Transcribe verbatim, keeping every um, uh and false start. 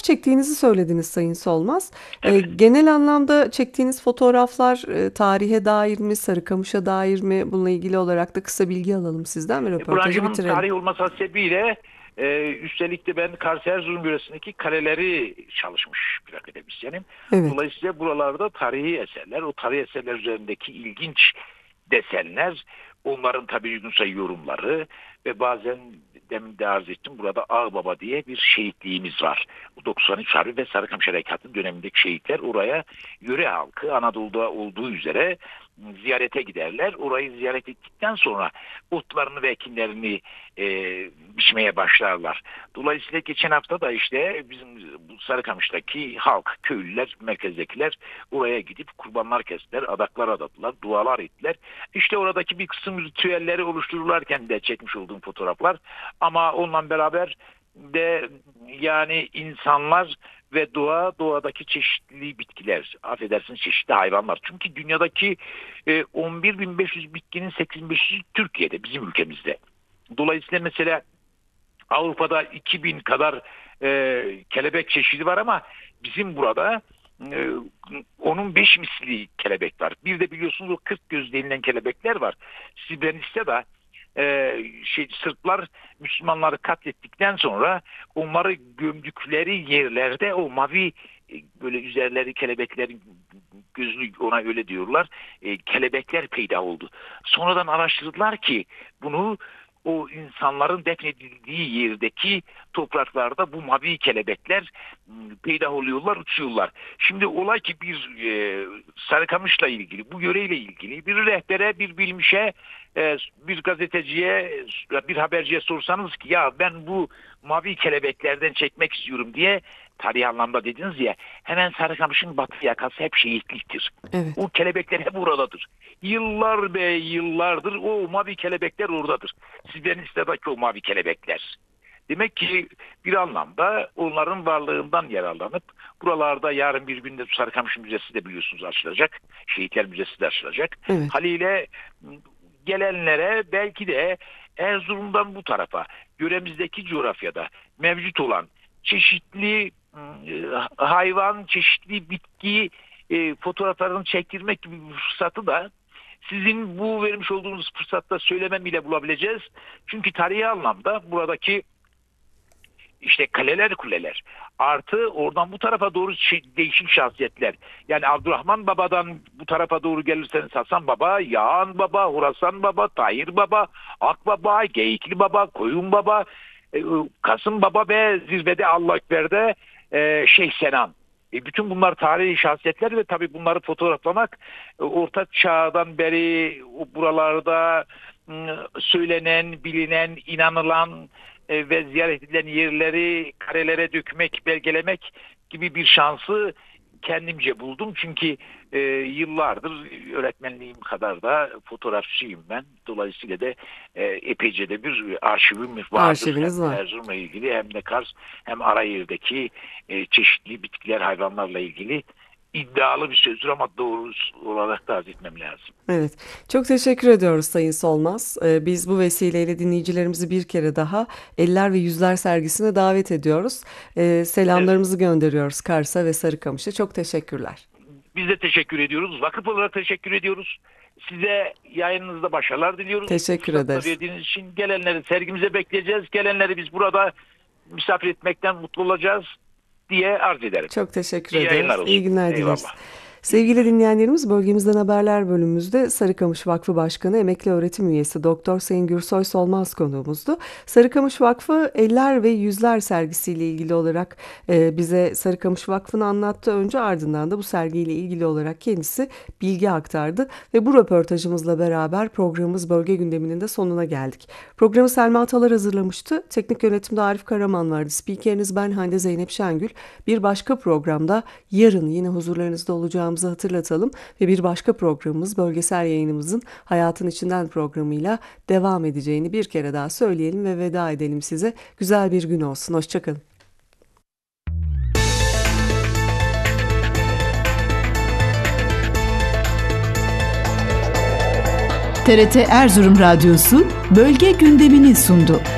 çektiğinizi söylediniz Sayın Solmaz. E, Evet. genel anlamda çektiğiniz fotoğraflar e, tarihe dair mi, Sarıkamış'a dair mi? Bununla ilgili olarak da kısa bilgi alalım sizden ve E, röportajı branşımın bitirelim. tarih olması hasebiyle e, üstelik de ben Kars Erzurum yöresindeki kaleleri çalışmış bir akademisyenim. Evet. Dolayısıyla buralarda tarihi eserler, o tarihi eserler üzerindeki ilginç desenler, onların tabii Yunus'a yorumları ve bazen demin de arz ettim, burada Ağbaba diye bir şehitliğimiz var. Bu doksan üç Harbi ve Sarıkamış Harekatı'nın dönemindeki şehitler oraya yöre halkı Anadolu'da olduğu üzere ziyarete giderler. Orayı ziyaret ettikten sonra otlarını ve ekinlerini e, biçmeye başlarlar. Dolayısıyla geçen hafta da işte bizim bu Sarıkamış'taki halk, köylüler, merkezdekiler oraya gidip kurbanlar kestiler, adaklar adadılar, dualar ettiler. İşte oradaki bir kısım ritüelleri oluştururlarken de çekmiş olduğum fotoğraflar. Ama onunla beraber de yani insanlar ve doğa, doğadaki çeşitli bitkiler, affedersiniz çeşitli hayvanlar. Çünkü dünyadaki e, on bir bin beş yüz bitkinin seksen bin beş yüzü Türkiye'de, bizim ülkemizde. Dolayısıyla mesela Avrupa'da iki bin kadar e, kelebek çeşidi var ama bizim burada e, onun beş misli kelebek var. Bir de biliyorsunuz o kırk göz denilen kelebekler var. Sibirnis'te e, şey, Sırplar Müslümanları katlettikten sonra onları gömdükleri yerlerde o mavi e, böyle üzerleri kelebeklerin gözlü, ona öyle diyorlar, e, kelebekler peyda oldu. Sonradan araştırdılar ki bunu o insanların defnedildiği yerdeki topraklarda bu mavi kelebekler peydah oluyorlar, uçuyorlar. Şimdi olay ki bir e, Sarıkamış'la ilgili, bu yöreyle ilgili bir rehbere, bir bilmişe, e, bir gazeteciye, bir haberciye sorsanız ki ya ben bu mavi kelebeklerden çekmek istiyorum diye, tarihi anlamda dediniz ya, hemen Sarıkamış'ın batı yakası hep şehitliktir. Evet. O kelebekler hep oradadır. Yıllar be yıllardır o mavi kelebekler oradadır. Sibirnistan'daki o mavi kelebekler. Demek ki bir anlamda onların varlığından yararlanıp buralarda yarın bir günde Sarıkamış Müzesi de biliyorsunuz açılacak. Şehitler Müzesi de açılacak. Evet. Haliyle gelenlere belki de Erzurum'dan bu tarafa, yöremizdeki coğrafyada mevcut olan çeşitli hayvan, çeşitli bitki e, fotoğraflarını çektirmek gibi bir fırsatı da sizin bu vermiş olduğunuz fırsatta söylemem ile bulabileceğiz. Çünkü tarihi anlamda buradaki işte kaleler, kuleler artı oradan bu tarafa doğru değişik şahsiyetler. Yani Abdurrahman Baba'dan bu tarafa doğru gelirseniz Hasan Baba, Yağan Baba, Horasan Baba, Tahir Baba, Akbaba, Geyikli Baba, Koyun Baba, Kasım Baba ve zirvede Allah Ekber'de e, Şeyh Senan. E, bütün bunlar tarihi şahsiyetler ve tabii bunları fotoğraflamak e, Orta Çağ'dan beri buralarda e, söylenen, bilinen, inanılan e, ve ziyaret edilen yerleri karelere dökmek, belgelemek gibi bir şansı kendimce buldum. Çünkü e, yıllardır öğretmenliğim kadar da fotoğrafçıyım ben. Dolayısıyla da e, epeyce de bir arşivim vardır. Arşiviniz hem var. Erzurum'la ilgili hem de Kars hem Arayır'daki e, çeşitli bitkiler, hayvanlarla ilgili iddialı bir sözdür ama doğru olarak da arz etmem lazım. Evet, çok teşekkür ediyoruz Sayın Solmaz. Ee, biz bu vesileyle dinleyicilerimizi bir kere daha Eller ve Yüzler sergisine davet ediyoruz. Ee, selamlarımızı Evet. gönderiyoruz Kars'a ve Sarıkamış'a. Çok teşekkürler. Biz de teşekkür ediyoruz. Vakıf olarak teşekkür ediyoruz. Size yayınınızda başarılar diliyoruz. Teşekkür Fırsatla ederiz. verdiğiniz için gelenleri sergimize bekleyeceğiz. Gelenleri biz burada misafir etmekten mutlu olacağız diye arz ederim. Çok teşekkür İyi yayınlar ederiz. İyi olsun. günler dileriz. Eyvallah. Sevgili dinleyenlerimiz, Bölgemizden Haberler bölümümüzde Sarıkamış Vakfı Başkanı, Emekli Öğretim Üyesi Doktor Sayın Gürsoy Solmaz konuğumuzdu. Sarıkamış Vakfı Eller ve Yüzler sergisiyle ilgili olarak e, bize Sarıkamış Vakfı'nı anlattı önce, ardından da bu sergiyle ilgili olarak kendisi bilgi aktardı ve bu röportajımızla beraber programımız Bölge Gündemi'nin de sonuna geldik. Programı Selma Atalar hazırlamıştı. Teknik yönetimde Arif Karaman vardı. Spikeriniz ben Hande Zeynep Şengül. Bir başka programda yarın yine huzurlarınızda olacağımızı hatırlatalım ve bir başka programımız, bölgesel yayınımızın Hayatın İçinden programıyla devam edeceğini bir kere daha söyleyelim ve veda edelim size. Güzel bir gün olsun. Hoşçakalın. T R T Erzurum Radyosu Bölge Gündemini sundu.